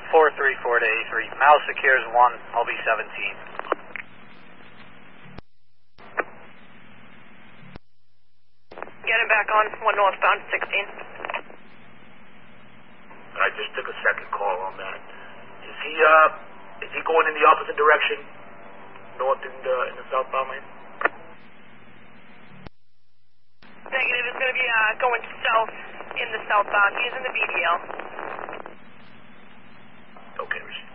434 to A3. Mal secures 1, I'll be 17. Get him back on, 1 northbound, 16. I just took a second call on that. Is he going in the opposite direction? North in the southbound lane? Negative, it's going to be going south in the southbound. He is in the BDL.